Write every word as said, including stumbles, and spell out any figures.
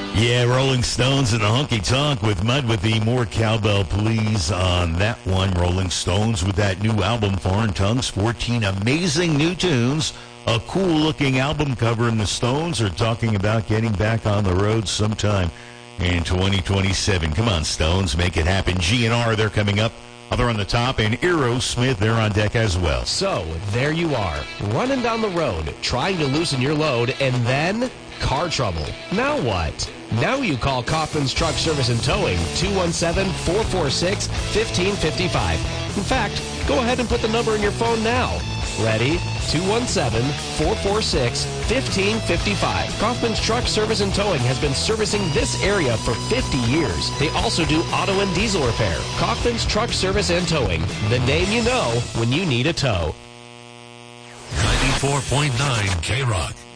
Yeah, Rolling Stones and the Honky Tonk with Mud with the More Cowbell Please on that one. Rolling Stones with that new album, Foreign Tongues, fourteen amazing new tunes. A cool-looking album cover, and the Stones are talking about getting back on the road sometime in twenty twenty-seven. Come on, Stones, make it happen. G N R, they're coming up. They're on the top, and Aerosmith, they're on deck as well. So, there you are, running down the road, trying to loosen your load, and then car trouble. Now what? Now you call Kaufman's Truck Service and Towing, two one seven, four four six, one five five five. In fact, go ahead and put the number in your phone now. Ready? two one seven, four four six, one five five five. Kaufman's Truck Service and Towing has been servicing this area for fifty years. They also do auto and diesel repair. Kaufman's Truck Service and Towing, the name you know when you need a tow. ninety-four point nine K-Rock.